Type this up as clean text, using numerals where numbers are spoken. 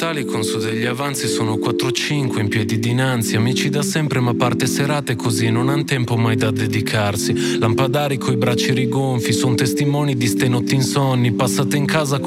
Natali con su degli avanzi sono 4-5 in piedi dinanzi. Amici da sempre ma parte serate così non han tempo mai da dedicarsi. Lampadari coi bracci rigonfi, son testimoni di ste notti insonni passate in casa